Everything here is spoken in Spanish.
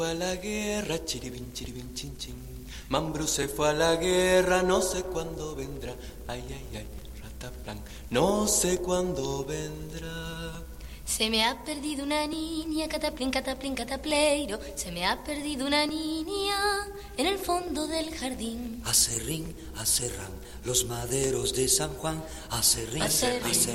A la guerra, chiribin, chiribin, chin, chin. Mambrú se fue a la guerra, no sé cuándo vendrá. Ay, ay, ay, rataplan, no sé cuándo vendrá. Se me ha perdido una niña, cataplín, cataplín, catapleiro. Se me ha perdido una niña en el fondo del jardín. Acerrín, acerrán los maderos de San Juan. Acerrín, Acerrín.